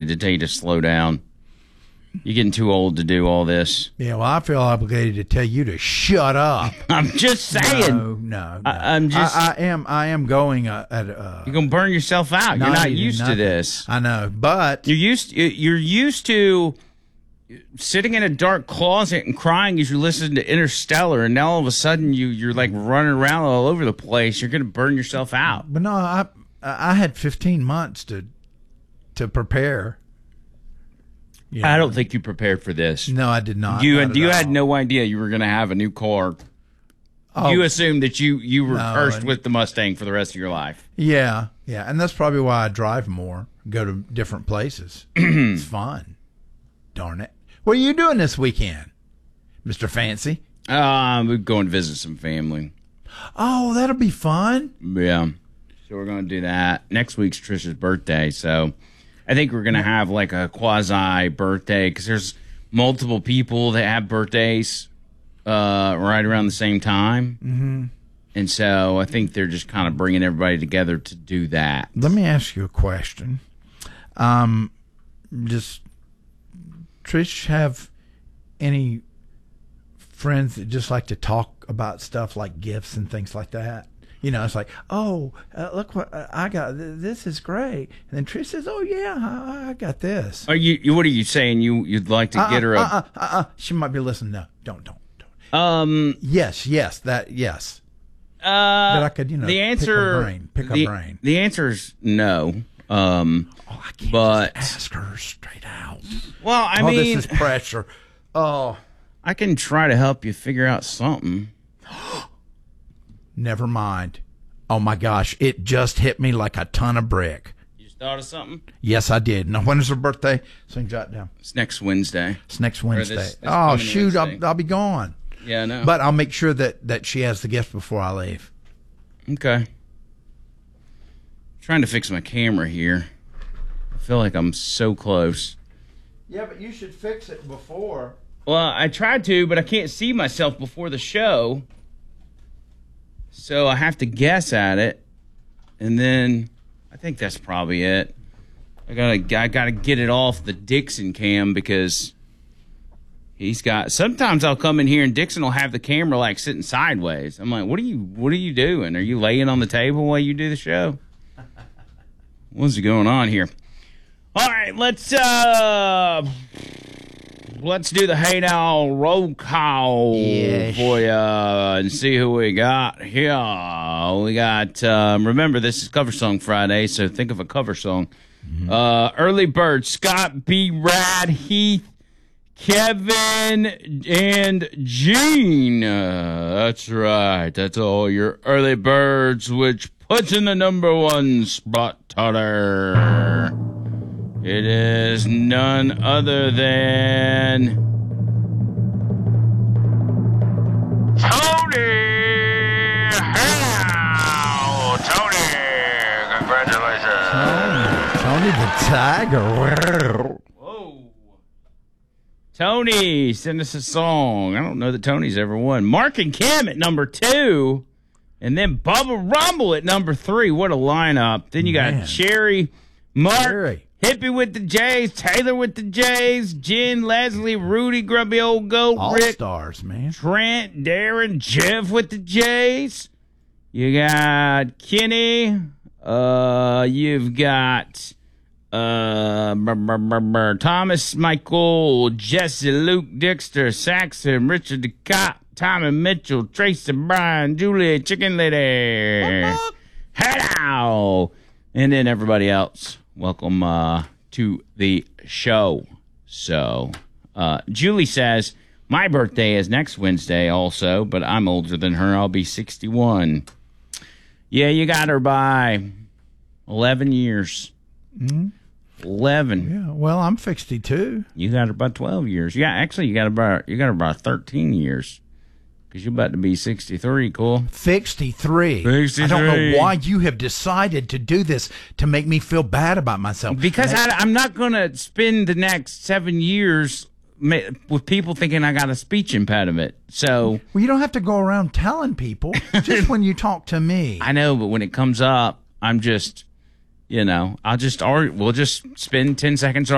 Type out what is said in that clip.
obligated to tell you to slow down. You're getting too old to do all this. Yeah, well, I feel obligated to tell you to shut up. I'm just saying. No. I'm just. I am going at. You're gonna burn yourself out. You're not used to this. I know, but You're used to sitting in a dark closet and crying as you listen to Interstellar, and now all of a sudden you're like running around all over the place. You're gonna burn yourself out. But no, I had 15 months to prepare. You know. I don't think you prepared for this. No, I did not. You Not had at all. no idea you were going to have a new car. Oh, You assumed that you were No, cursed and- with the Mustang for the rest of your life. yeah, and that's probably why I drive more, go to different places. It's fun. Darn it. What are you doing this weekend, Mr. Fancy? We're going to visit some family. Oh, that'll be fun. Yeah. So we're going to do that. Next week's Trisha's birthday, so I think we're going to have like a quasi birthday because there's multiple people that have birthdays right around the same time. Mm-hmm. And so I think they're just kind of bringing everybody together to do that. Let me ask you a question. Does Trish have any friends that just like to talk about stuff like gifts and things like that? You know, it's like, oh, look what I got. This is great. And then Trish says, oh, yeah, I got this. Are you? What are you saying? You'd like to get her a... She might be listening. No, don't. Yes. That I could, the answer, pick her brain. The answer is no. I can't but just ask her straight out. Well, I mean, this is pressure. Oh, I can try to help you figure out something. never mind. Oh my gosh, it just hit me like a ton of brick. You just thought of something? Yes, I did. Now, when is her birthday? So you can jot it down. It's next Wednesday. It's next Wednesday. this Oh, coming shoot, Wednesday. I'll be gone. Yeah, I know. But I'll make sure that she has the gift before I leave. Okay. Trying to fix my camera here. I feel like I'm so close. Yeah, but you should fix it before. Well, I tried to, but I can't see myself before the show. So I have to guess at it. And then I think that's probably it. I gotta get it off the Dixon cam because he's got... Sometimes I'll come in here and Dixon will have the camera like sitting sideways. I'm like, what are you doing? Are you laying on the table while you do the show? What's going on here? All right, let's do the Hey Now roll call for you and see who we got here. We got, remember, this is Cover Song Friday, so think of a cover song. Early Bird, Scott B. Rad, Heath, Kevin, and Gene. That's right. That's all your early birds, which puts in the number one spot, Tutter. It is none other than Tony. How, Tony? Congratulations. Tony the Tiger. Whoa. Tony, send us a song. I don't know that Tony's ever won. Mark and Kim at number 2. And then Bubba Rumble at number 3. What a lineup. Then you got Cherry, Mark, Hippie with the J's, Taylor with the J's, Jen, Leslie, Rudy, Grubby Old Goat, All Rick, stars, man. Trent, Darren, Jeff with the J's. You got Kenny. You've got Thomas, Michael, Jesse, Luke, Dexter, Saxon, Richard DeCott, Tommy Mitchell, Tracy, Brian, Julia, Chicken Lady. Hello. And then everybody else. Welcome to the show. So, Julie says, my birthday is next Wednesday also, but I'm older than her. I'll be 61. Yeah, you got her by 11 years. 11. Yeah, well, I'm 62. You got her by 12 years. Yeah, actually, you got her by 13 years. Because you're about to be 63, Cole. 63. 63. I don't know why you have decided to do this to make me feel bad about myself. Because I'm not going to spend the next 7 years with people thinking I got a speech impediment. So, well, you don't have to go around telling people. Just when you talk to me. I know, but when it comes up, I'm just, we'll just spend 10 seconds